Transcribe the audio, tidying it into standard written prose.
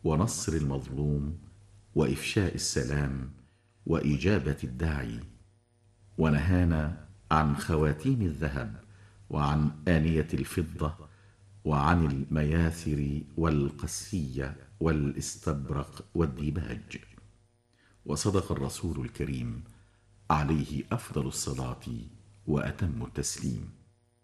ونصر المظلوم وإفشاء السلام وإجابة الداعي، ونهانا عن خواتيم الذهب وعن آنية الفضة وعن المياثر والقسية والاستبرق والديباج. وصدق الرسول الكريم عليه أفضل الصلاة وأتم التسليم.